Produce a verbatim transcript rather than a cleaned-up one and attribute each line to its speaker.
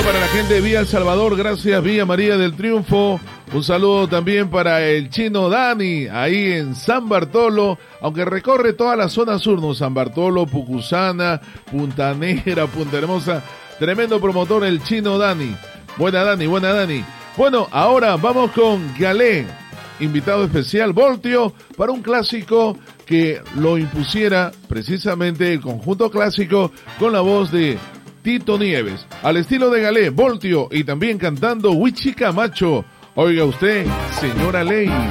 Speaker 1: para la gente de Villa El Salvador, gracias Villa María del Triunfo. Un saludo también para el chino Dani, ahí en San Bartolo, aunque recorre toda la zona sur, ¿no? San Bartolo, Pucusana, Punta Negra, Punta Hermosa. Tremendo promotor el chino Dani. Buena Dani, buena Dani. Bueno, ahora vamos con Galé, invitado especial Voltio, para un clásico que lo impusiera precisamente el conjunto clásico con la voz de Tito Nieves, al estilo de Galé, Voltio y también cantando Huichica Macho. Oiga usted, señora Ley.